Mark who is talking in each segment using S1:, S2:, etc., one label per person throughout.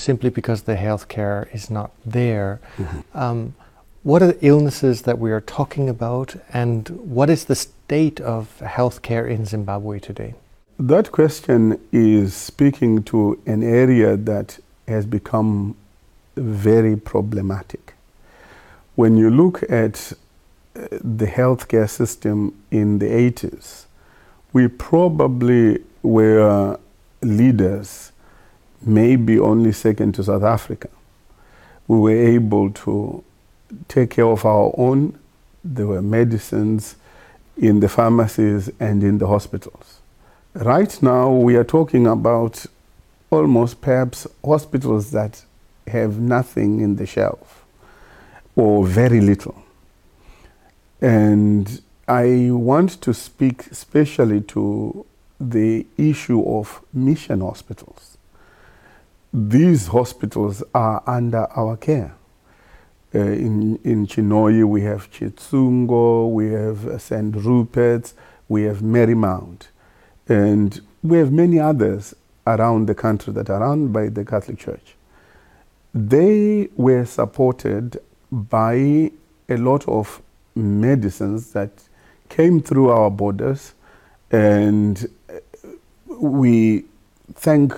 S1: simply because the healthcare is not there. What are the illnesses that we are talking about, and what is the state of healthcare in Zimbabwe today?
S2: That question is speaking to an area that has become very problematic. When you look at the healthcare system in the 80s, we probably were leaders, maybe only second to South Africa. We were able to take care of our own. There were medicines in the pharmacies and in the hospitals. Right now, we are talking about almost perhaps hospitals that have nothing in the shelf or very little. And I want to speak especially to the issue of mission hospitals. These hospitals are under our care. In Chinhoyi, we have Chitsungo, we have St. Rupert's, we have Marymount, and we have many others around the country that are run by the Catholic Church. They were supported by a lot of medicines that came through our borders, and we thank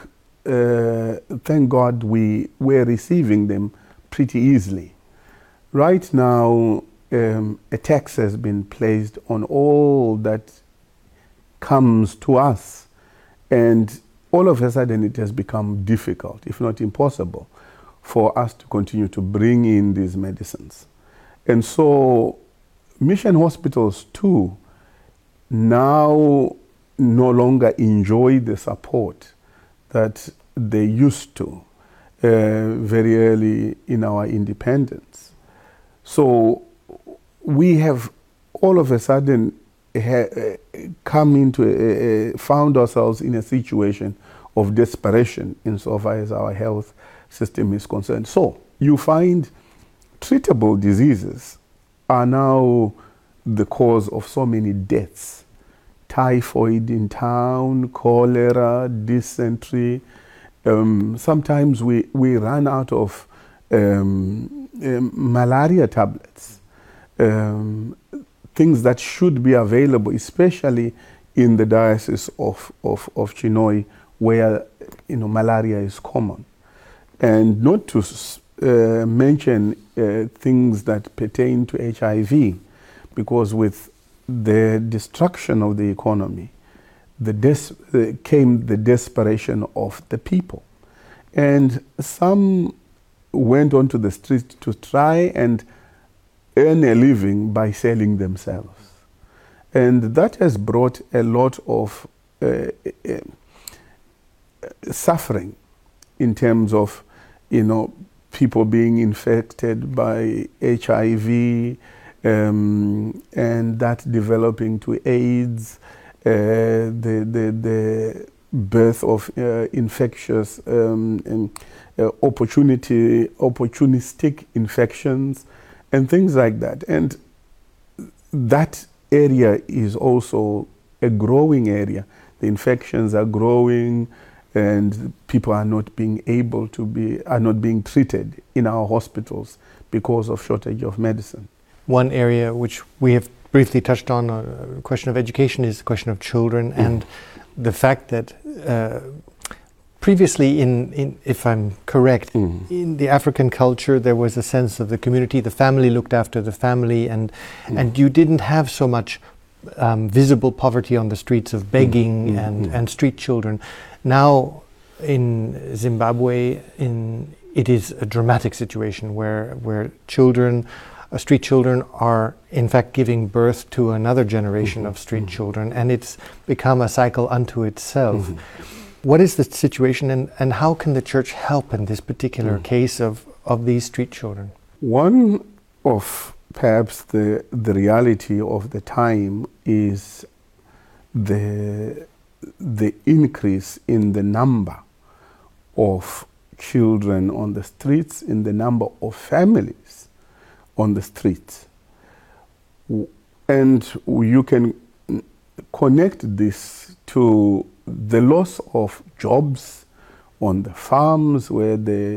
S2: God we were receiving them pretty easily. Right now, a tax has been placed on all that comes to us, and all of a sudden it has become difficult, if not impossible, for us to continue to bring in these medicines. And so mission hospitals too now no longer enjoy the support that they used to very early in our independence. So we have all of a sudden found ourselves in a situation of desperation insofar as our health system is concerned. So you find treatable diseases are now the cause of so many deaths. Typhoid in town, cholera, dysentery. Sometimes we run out of malaria tablets, things that should be available, especially in the diocese of Chinhoyi, where malaria is common. And not to mention things that pertain to HIV, because with the destruction of the economy, came the desperation of the people. And some went onto the street to try and earn a living by selling themselves. And that has brought a lot of suffering in terms of, people being infected by HIV, and that developing to AIDS, the birth of infectious opportunistic infections and things like that. And that area is also a growing area. The infections are growing, and people are not being treated in our hospitals because of shortage of medicine.
S1: One area which we have briefly touched on, a question of education, is the question of children, and the fact that previously, if I'm correct, in the African culture, there was a sense of the community, the family looked after the family, and you didn't have so much visible poverty on the streets of begging and street children. Now, in Zimbabwe, it is a dramatic situation where children, street children, are in fact giving birth to another generation of street children, and it's become a cycle unto itself. What is the situation, and how can the church help in this particular case of these street children?
S2: One of perhaps the reality of the time is the increase in the number of children on the streets, in the number of families on the streets. And you can connect this to the loss of jobs on the farms where the